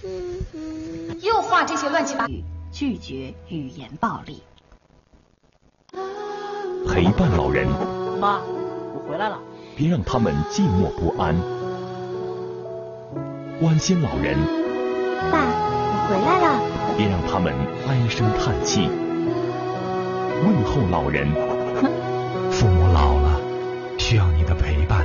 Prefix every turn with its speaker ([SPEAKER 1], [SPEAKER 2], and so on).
[SPEAKER 1] 又画这些乱七八糟，
[SPEAKER 2] 拒绝语言暴力。
[SPEAKER 3] 陪伴老人，
[SPEAKER 2] 妈，我回来了。
[SPEAKER 3] 别让他们寂寞不安。关心老人，
[SPEAKER 4] 爸，我回来了。
[SPEAKER 3] 别让他们唉声叹气。问候老人，
[SPEAKER 5] 父母老了，需要你的陪伴。